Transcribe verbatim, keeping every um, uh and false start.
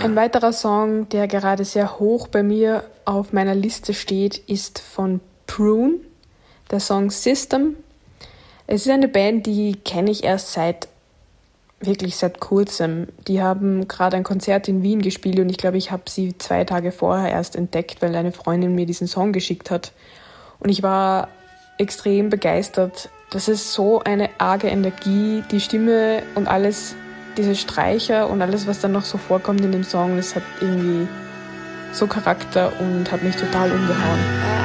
Ein weiterer Song, der gerade sehr hoch bei mir auf meiner Liste steht, ist von Prune, der Song System. Es ist eine Band, die kenne ich erst seit, wirklich seit kurzem. Die haben gerade ein Konzert in Wien gespielt und ich glaube, ich habe sie zwei Tage vorher erst entdeckt, weil eine Freundin mir diesen Song geschickt hat. Und ich war extrem begeistert. Das ist so eine arge Energie, die Stimme und alles, diese Streicher und alles, was dann noch so vorkommt in dem Song, das hat irgendwie so Charakter und hat mich total umgehauen.